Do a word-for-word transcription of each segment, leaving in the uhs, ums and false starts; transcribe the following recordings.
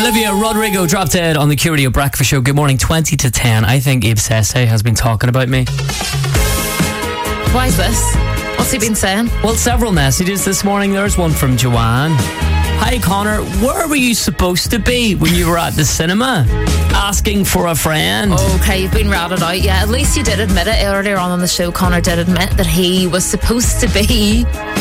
Olivia Rodrigo dropped dead on the Q Radio Breakfast Show. Good morning, twenty to ten. I think Abe Sese has been talking about me. Why is this? What's he been saying? Well, several messages this morning. There's one from Joanne. Hi, Connor. Where were you supposed to be when you were at the cinema? Asking for a friend. Okay, you've been ratted out. Yeah, at least you did admit it. Earlier on in the show, Connor did admit that he was supposed to be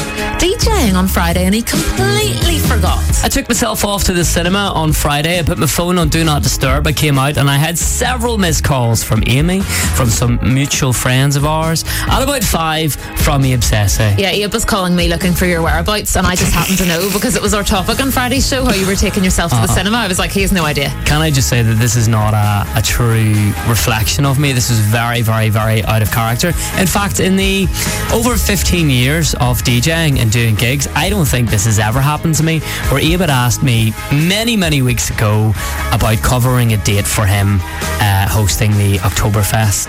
DJing on Friday and he completely forgot. I took myself off to the cinema on Friday. I put my phone on Do Not Disturb. I came out and I had several missed calls from Amy, from some mutual friends of ours, and about five from Abe Sese. Yeah, Abe was calling me looking for your whereabouts, and I just happened to know because it was our topic on Friday's show, how you were taking yourself to uh-huh. the cinema. I was like, he has no idea. Can I just say that this is not a, a true reflection of me? This is very, very, very out of character. In fact, in the over fifteen years of DJing and doing gigs, I don't think this has ever happened to me, where Abe had asked me many, many weeks ago about covering a date for him uh, hosting the Oktoberfest,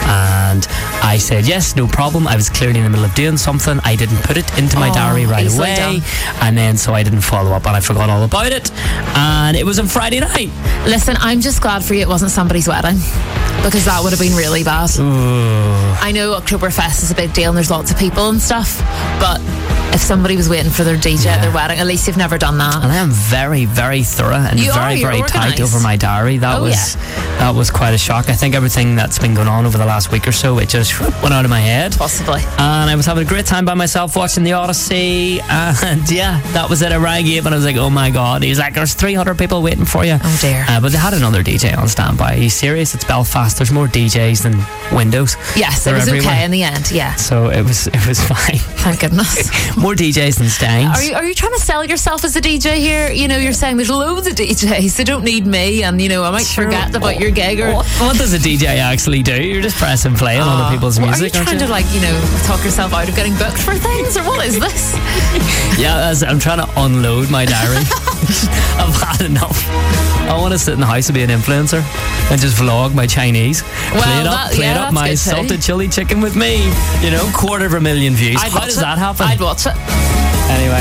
and I said yes, no problem. I was clearly in the middle of doing something. I didn't put it into my oh, diary right away done. and then so I didn't follow up and I forgot all about it, and it was on Friday night. Listen, I'm just glad for you it wasn't somebody's wedding, because that would have been really bad. Ooh. I know Oktoberfest is a big deal and there's lots of people and stuff, but if somebody was waiting for their D J yeah. at their wedding, at least you've never done that. And I am very, very thorough and you very, are, very organised. tight over my diary. That oh, was yeah. that was quite a shock. I think everything that's been going on over the last week or so, it just went out of my head. Possibly. And I was having a great time by myself watching the Odyssey, and yeah, that was it. I rang Abe and I was like, oh my god. He was like, there's three hundred people waiting for you. Oh dear. Uh, but they had another D J on standby. Are you serious? It's Belfast. There's more D Js than windows. Yes, They're it was everywhere. okay in the end, yeah. So it was it was fine. Thank goodness. More D Js than Steins. Are you, are you trying to sell yourself as a D J here? You know, you're saying there's loads of D Js, they don't need me, and you know, I might sure. forget about your gig. Or what, what does a D J actually do? You're just pressing play on uh, other people's well, music. Are you trying you? to, like, you know, talk yourself out of getting booked for things, or what is this? Yeah, as I'm trying to unload my diary. I've had enough. I want to sit in the house and be an influencer and just vlog my Chinese. Well, play it up, that, play yeah, it up my salted chili chicken with me. You know, quarter of a million views. I'd How does it. that happen? I'd watch it. Anyway.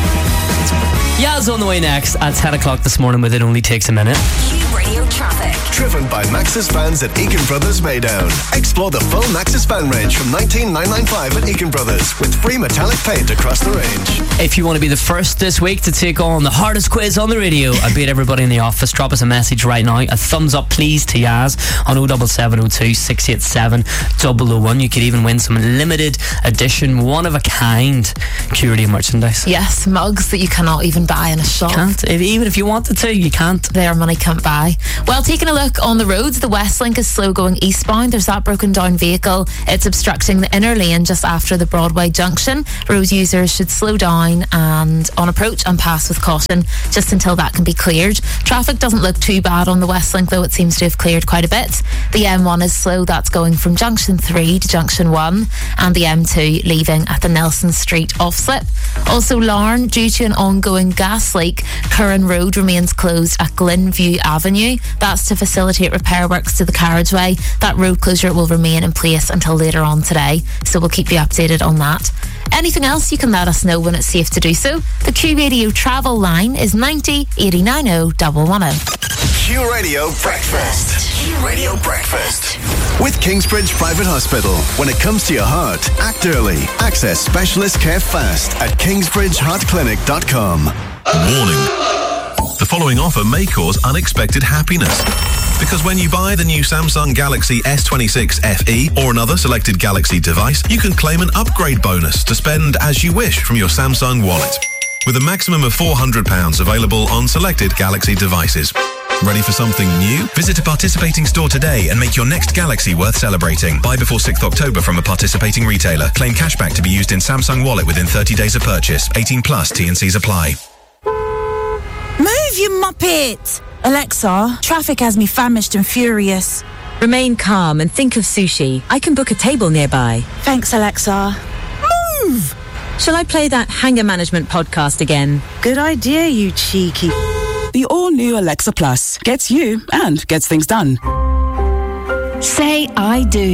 Yaz on the way next at ten o'clock this morning with It Only Takes a Minute. Q Radio Traffic. Driven by Maxis Vans at Egan Brothers Maydown. Explore the full Maxis van range from nineteen nine ninety-five at Egan Brothers with free metallic paint across the range. If you want to be the first this week to take on the hardest quiz on the radio, I beat everybody in the office. Drop us a message right now. A thumbs up, please, to Yaz on oh seven seven oh two, six eight seven, oh oh one. You could even win some limited edition, one-of-a-kind Q Radio merchandise. Yes, mugs that you cannot even buy in a shop. Can't. If, even if you wanted to, you can't. Their money can't buy. Well, taking a look on the roads, the Westlink is slow going eastbound. There's that broken down vehicle. It's obstructing the inner lane just after the Broadway junction. Road users should slow down and on approach and pass with caution just until that can be cleared. Traffic doesn't look too bad on the Westlink, though. It seems to have cleared quite a bit. The M one is slow. That's going from junction three to junction one, and the M two leaving at the Nelson Street off-slip. Also, Larne, due to an ongoing gas leak, Curran Road remains closed at Glenview Avenue. That's to facilitate repair works to the carriageway. That road closure will remain in place until later on today, so we'll keep you updated on that. Anything else, you can let us know when it's safe to do so. The Q Radio travel line is ninety, eighty nine oh, one one oh. Q Radio Breakfast. Q Radio Breakfast. With Kingsbridge Private Hospital. When it comes to your heart, act early. Access specialist care fast at kingsbridge heart clinic dot com. Warning. The following offer may cause unexpected happiness. Because when you buy the new Samsung Galaxy S twenty-six F E or another selected Galaxy device, you can claim an upgrade bonus to spend as you wish from your Samsung wallet. With a maximum of four hundred pounds available on selected Galaxy devices. Ready for something new? Visit a participating store today and make your next Galaxy worth celebrating. Buy before sixth of October from a participating retailer. Claim cashback to be used in Samsung Wallet within thirty days of purchase. eighteen plus, T and C's apply. Move, you muppet! Alexa, traffic has me famished and furious. Remain calm and think of sushi. I can book a table nearby. Thanks, Alexa. Move! Shall I play that Hanger Management podcast again? Good idea, you cheeky. The all-new Alexa Plus gets you and gets things done. Say I do.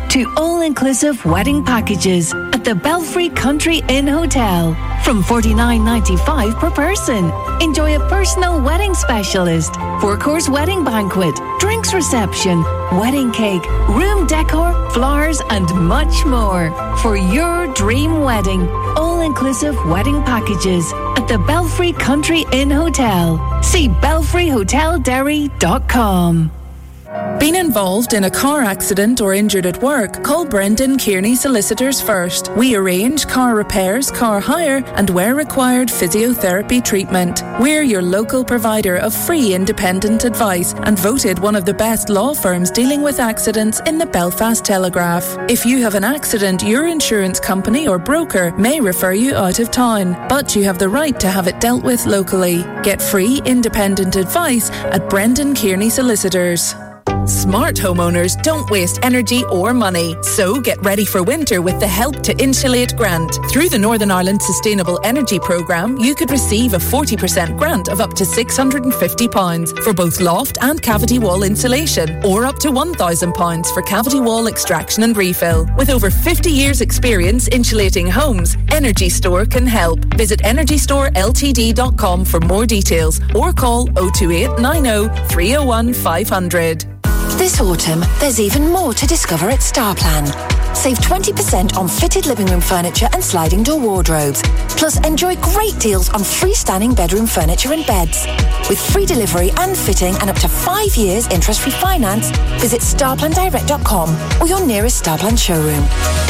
to all-inclusive wedding packages at the Belfry Country Inn Hotel. From forty-nine ninety-five per person. Enjoy a personal wedding specialist, four-course wedding banquet, drinks reception, wedding cake, room decor, flowers and much more. For your dream wedding, all-inclusive wedding packages at the Belfry Country Inn Hotel. See belfry hotel derry dot com. Been involved in a car accident or injured at work? Call Brendan Kearney Solicitors first. We arrange car repairs, car hire and where required physiotherapy treatment. We're your local provider of free independent advice and voted one of the best law firms dealing with accidents in the Belfast Telegraph. If you have an accident, your insurance company or broker may refer you out of town, but you have the right to have it dealt with locally. Get free independent advice at Brendan Kearney Solicitors. Smart homeowners don't waste energy or money, so get ready for winter with the Help to Insulate grant. Through the Northern Ireland Sustainable Energy Programme, you could receive a forty percent grant of up to six hundred fifty pounds for both loft and cavity wall insulation, or up to one thousand pounds for cavity wall extraction and refill. With over fifty years experience insulating homes, Energy Store can help. Visit energy store l t d dot com for more details or call oh two eight nine oh three oh one five hundred. This autumn, there's even more to discover at Starplan. Save twenty percent on fitted living room furniture and sliding door wardrobes. Plus, enjoy great deals on freestanding bedroom furniture and beds. With free delivery and fitting and up to five years interest-free finance, visit starplan direct dot com or your nearest Starplan showroom.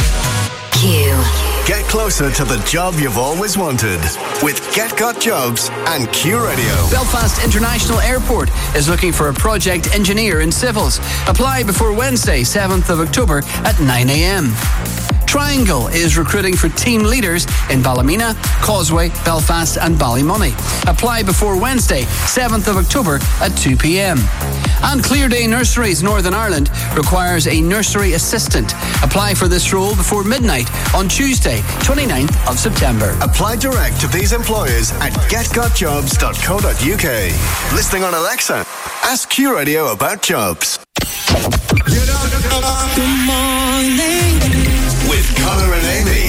Q. Get closer to the job you've always wanted with Get Got Jobs and Q Radio. Belfast International Airport is looking for a project engineer in civils. Apply before Wednesday, seventh of October at nine a.m. Triangle is recruiting for team leaders in Ballymena, Causeway, Belfast and Ballymoney. Apply before Wednesday, seventh of October at two p.m. And Clear Day Nurseries Northern Ireland requires a nursery assistant. Apply for this role before midnight on Tuesday, twenty-ninth of September. Apply direct to these employers at get got jobs dot co dot uk. Listening on Alexa, ask Q Radio about jobs. Good morning. With Connor and Amy.